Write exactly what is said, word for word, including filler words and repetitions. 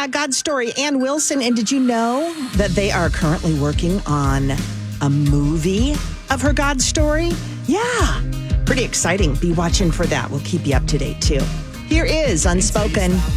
Yeah, God's Story, Ann Wilson. And did you know that they are currently working on a movie of her God Story? Yeah, pretty exciting. Be watching for that. We'll keep you up to date, too. Here is Unspoken.